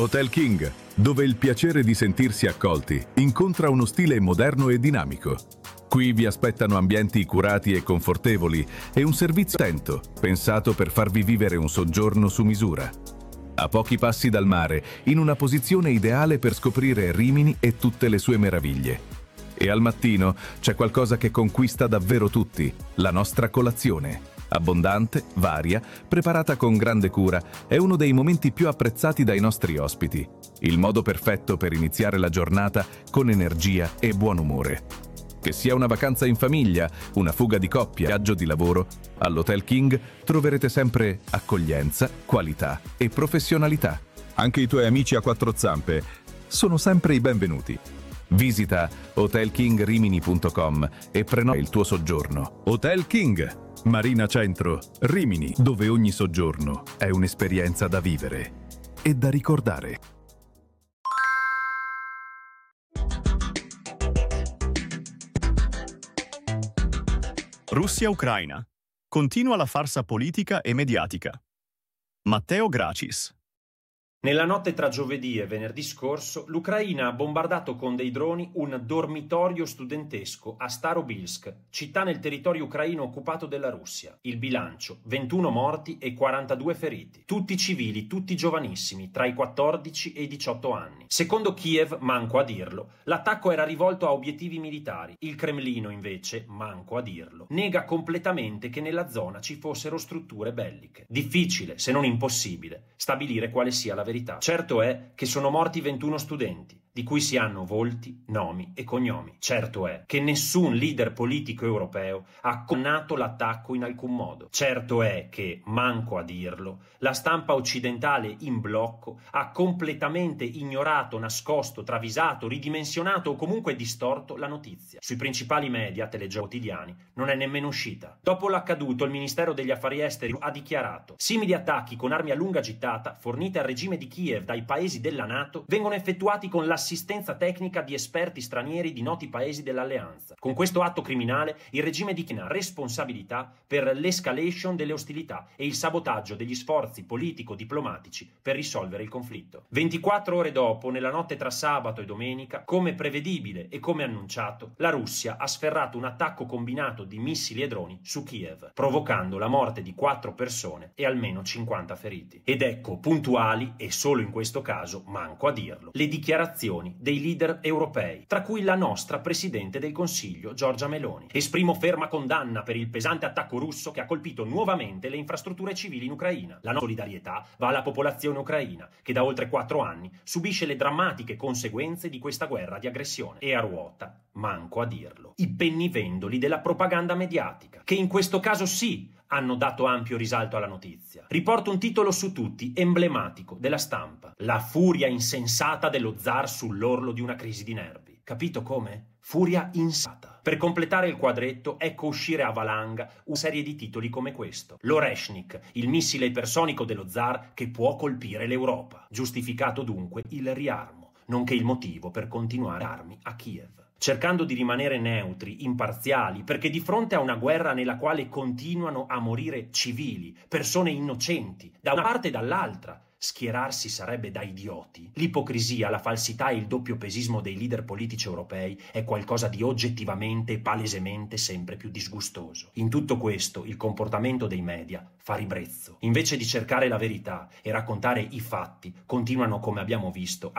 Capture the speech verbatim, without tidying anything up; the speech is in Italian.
Hotel King, dove il piacere di sentirsi accolti incontra uno stile moderno e dinamico. Qui vi aspettano ambienti curati e confortevoli e un servizio attento, pensato per farvi vivere un soggiorno su misura. A pochi passi dal mare, in una posizione ideale per scoprire Rimini e tutte le sue meraviglie. E al mattino c'è qualcosa che conquista davvero tutti, la nostra colazione. Abbondante, varia, preparata con grande cura, è uno dei momenti più apprezzati dai nostri ospiti. Il modo perfetto per iniziare la giornata con energia e buon umore. Che sia una vacanza in famiglia, una fuga di coppia, viaggio di lavoro, all'Hotel King troverete sempre accoglienza, qualità e professionalità. Anche i tuoi amici a quattro zampe sono sempre i benvenuti. Visita hotel king rimini punto com e prenota il tuo soggiorno. Hotel King, Marina Centro, Rimini, dove ogni soggiorno è un'esperienza da vivere e da ricordare. Russia-Ucraina. Continua la farsa politica e mediatica. Matteo Gracis. Nella notte tra giovedì e venerdì scorso, l'Ucraina ha bombardato con dei droni un dormitorio studentesco a Starobilsk, città nel territorio ucraino occupato dalla Russia. Il bilancio: ventuno morti e quarantadue feriti. Tutti civili, tutti giovanissimi, tra i quattordici e i diciotto anni. Secondo Kiev, manco a dirlo, l'attacco era rivolto a obiettivi militari. Il Cremlino, invece, manco a dirlo, nega completamente che nella zona ci fossero strutture belliche. Difficile, se non impossibile, stabilire quale sia la verità. Certo è che sono morti ventuno studenti, di cui si hanno volti, nomi e cognomi. Certo è che nessun leader politico europeo ha condannato l'attacco in alcun modo. Certo è che, manco a dirlo, la stampa occidentale in blocco ha completamente ignorato, nascosto, travisato, ridimensionato o comunque distorto la notizia. Sui principali media, telegiornali quotidiani, non è nemmeno uscita. Dopo l'accaduto, il Ministero degli Affari Esteri ha dichiarato: simili attacchi con armi a lunga gittata fornite al regime di Kiev dai paesi della NATO vengono effettuati con l'assistenza tecnica di esperti stranieri di noti paesi dell'alleanza. Con questo atto criminale il regime di Kiev ha responsabilità per l'escalation delle ostilità e il sabotaggio degli sforzi politico-diplomatici per risolvere il conflitto. ventiquattro ore dopo, nella notte tra sabato e domenica, come prevedibile e come annunciato, la Russia ha sferrato un attacco combinato di missili e droni su Kiev, provocando la morte di quattro persone e almeno cinquanta feriti. Ed ecco puntuali, e solo in questo caso, manco a dirlo, le dichiarazioni dei leader europei, tra cui la nostra Presidente del Consiglio, Giorgia Meloni. Esprimo ferma condanna per il pesante attacco russo che ha colpito nuovamente le infrastrutture civili in Ucraina. La nostra solidarietà va alla popolazione ucraina, che da oltre quattro anni subisce le drammatiche conseguenze di questa guerra di aggressione. E a ruota, manco a dirlo, i pennivendoli della propaganda mediatica, che in questo caso sì hanno dato ampio risalto alla notizia. Riporto un titolo su tutti, emblematico, della stampa: la furia insensata dello zar sull'orlo di una crisi di nervi. Capito come? Furia insensata. Per completare il quadretto, ecco uscire a valanga una serie di titoli come questo: l'Oreshnik, il missile ipersonico dello zar che può colpire l'Europa. Giustificato dunque il riarmo, nonché il motivo per continuare armi a Kiev. Cercando di rimanere neutri, imparziali, perché di fronte a una guerra nella quale continuano a morire civili, persone innocenti, da una parte e dall'altra, schierarsi sarebbe da idioti. L'ipocrisia, la falsità e il doppiopesismo dei leader politici europei è qualcosa di oggettivamente e palesemente sempre più disgustoso. In tutto questo, il comportamento dei media fa ribrezzo. Invece di cercare la verità e raccontare i fatti, continuano, come abbiamo visto,